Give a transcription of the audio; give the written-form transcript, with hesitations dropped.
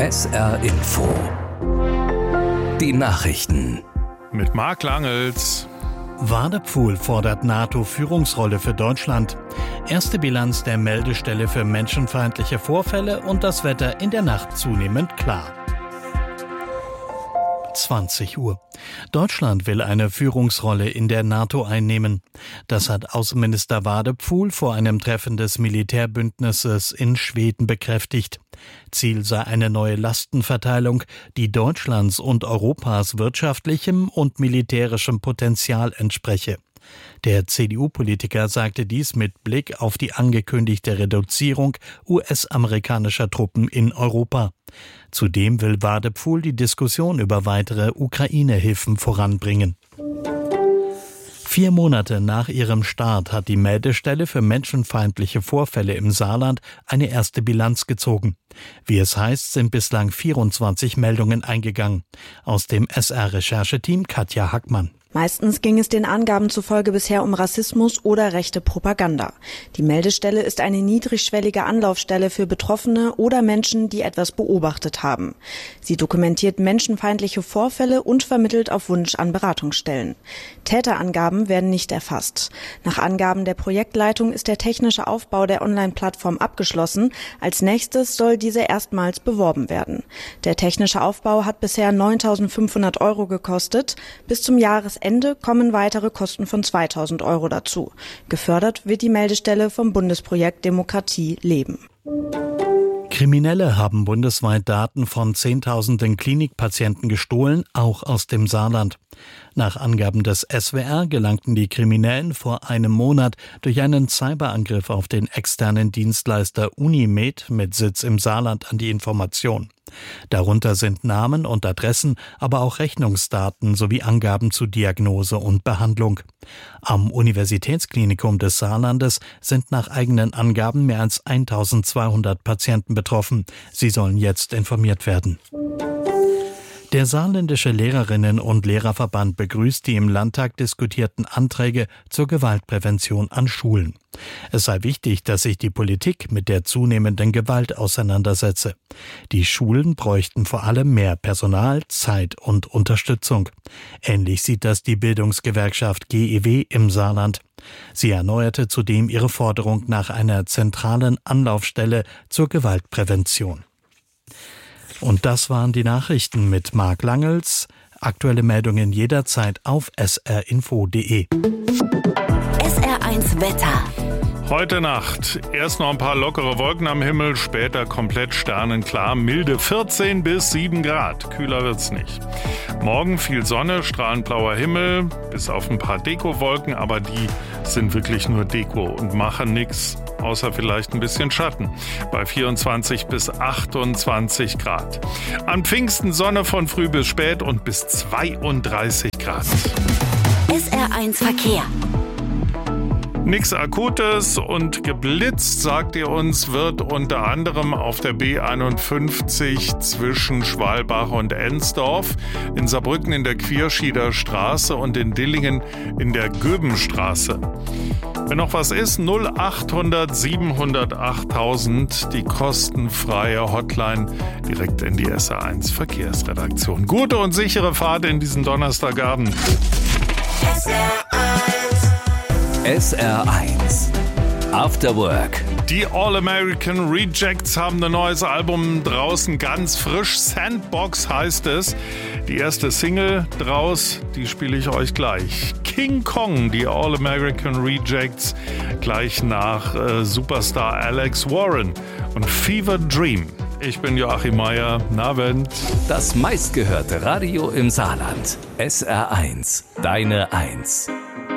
SR Info. Die Nachrichten. Mit Marc Langels. Wadepfuhl fordert NATO-Führungsrolle für Deutschland. Erste Bilanz der Meldestelle für menschenfeindliche Vorfälle und das Wetter in der Nacht zunehmend klar. 20 Uhr. Deutschland will eine Führungsrolle in der NATO einnehmen. Das hat Außenminister Wadepfuhl vor einem Treffen des Militärbündnisses in Schweden bekräftigt. Ziel sei eine neue Lastenverteilung, die Deutschlands und Europas wirtschaftlichem und militärischem Potenzial entspreche. Der CDU-Politiker sagte dies mit Blick auf die angekündigte Reduzierung US-amerikanischer Truppen in Europa. Zudem will Wadepfuhl die Diskussion über weitere Ukraine-Hilfen voranbringen. 4 Monate nach ihrem Start hat die Meldestelle für menschenfeindliche Vorfälle im Saarland eine erste Bilanz gezogen. Wie es heißt, sind bislang 24 Meldungen eingegangen. Aus dem SR-Rechercheteam Katja Hackmann. Meistens ging es den Angaben zufolge bisher um Rassismus oder rechte Propaganda. Die Meldestelle ist eine niedrigschwellige Anlaufstelle für Betroffene oder Menschen, die etwas beobachtet haben. Sie dokumentiert menschenfeindliche Vorfälle und vermittelt auf Wunsch an Beratungsstellen. Täterangaben werden nicht erfasst. Nach Angaben der Projektleitung ist der technische Aufbau der Online-Plattform abgeschlossen. Als nächstes soll diese erstmals beworben werden. Der technische Aufbau hat bisher 9.500 € gekostet. Bis zum Jahresende kommen weitere Kosten von 2.000 € dazu. Gefördert wird die Meldestelle vom Bundesprojekt Demokratie leben. Kriminelle haben bundesweit Daten von Zehntausenden Klinikpatienten gestohlen, auch aus dem Saarland. Nach Angaben des SWR gelangten die Kriminellen vor einem Monat durch einen Cyberangriff auf den externen Dienstleister Unimed mit Sitz im Saarland an die Information. Darunter sind Namen und Adressen, aber auch Rechnungsdaten sowie Angaben zu Diagnose und Behandlung. Am Universitätsklinikum des Saarlandes sind nach eigenen Angaben mehr als 1.200 Patienten betroffen. Sie sollen jetzt informiert werden. Der saarländische Lehrerinnen- und Lehrerverband begrüßt die im Landtag diskutierten Anträge zur Gewaltprävention an Schulen. Es sei wichtig, dass sich die Politik mit der zunehmenden Gewalt auseinandersetze. Die Schulen bräuchten vor allem mehr Personal, Zeit und Unterstützung. Ähnlich sieht das die Bildungsgewerkschaft GEW im Saarland. Sie erneuerte zudem ihre Forderung nach einer zentralen Anlaufstelle zur Gewaltprävention. Und das waren die Nachrichten mit Marc Langels. Aktuelle Meldungen jederzeit auf srinfo.de. SR1 Wetter. Heute Nacht erst noch ein paar lockere Wolken am Himmel, später komplett sternenklar, milde 14 bis 7 Grad. Kühler wird's nicht. Morgen viel Sonne, strahlend blauer Himmel, bis auf ein paar Dekowolken, aber die sind wirklich nur Deko und machen nichts, außer vielleicht ein bisschen Schatten, bei 24 bis 28 Grad. An Pfingsten Sonne von früh bis spät und bis 32 Grad. SR1 Verkehr. Nix Akutes und geblitzt, sagt ihr uns, wird unter anderem auf der B51 zwischen Schwalbach und Ensdorf, in Saarbrücken in der Quierschieder Straße und in Dillingen in der Göbenstraße. Wenn noch was ist, 0800 700 8000, die kostenfreie Hotline direkt in die SR1 Verkehrsredaktion. Gute und sichere Fahrt in diesen Donnerstagabend. SR1 After Work. Die All-American Rejects haben ein neues Album draußen, ganz frisch. Sandbox heißt es. Die erste Single draus, die spiele ich euch gleich. King Kong, die All-American Rejects, gleich nach Superstar Alex Warren und Fever Dream. Ich bin Joachim Meier. Abend. Das meistgehörte Radio im Saarland. SR1, deine 1.